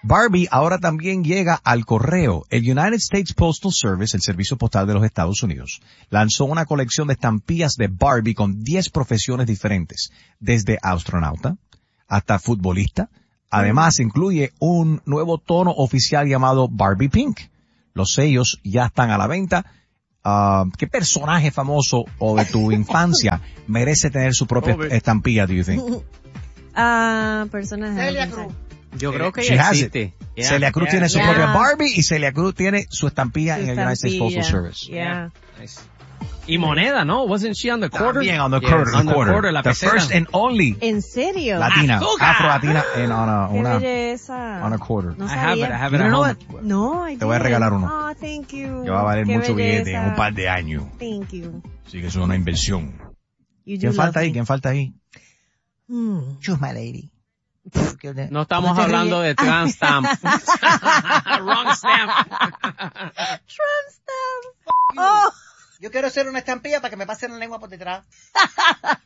Barbie ahora también llega al correo. El United States Postal Service, el servicio postal de los Estados Unidos, lanzó una colección de estampillas de Barbie con 10 profesiones diferentes, desde astronauta hasta futbolista. Además, incluye un nuevo tono oficial llamado Barbie Pink. Los sellos ya están a la venta. ¿Qué personaje famoso o de tu infancia merece tener su propia estampilla, do you think? Personaje. Celia Cruz. Yo creo que ya existe. Yeah. Celia Cruz tiene su propia Barbie y Celia Cruz tiene su estampilla en el United States Postal Service. Yeah. Nice. Y moneda, ¿no? Wasn't she on the quarter? También on the quarter. On the quarter, la the peseta. first and only ¿En serio? Latina, ¡Azúcar! afro-latina Qué belleza. on a quarter. No I have sabía. it at home. No, Te voy a regalar uno. Oh, thank you. Que va a valer Qué mucho belleza. billete en un par de años. Thank you. Así que eso es una inversión. You do ¿Quién falta love ahí? me. ¿Quién falta ahí? Choose my lady. No estamos hablando de Trump stamp. Wrong stamp. Trump stamp. Oh. Yo quiero hacer una estampilla para que me pasen la lengua por detrás.